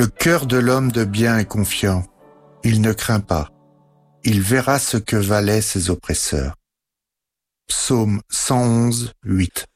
Le cœur de l'homme de bien est confiant. Il ne craint pas. Il verra ce que valaient ses oppresseurs. Psaume 111, 8.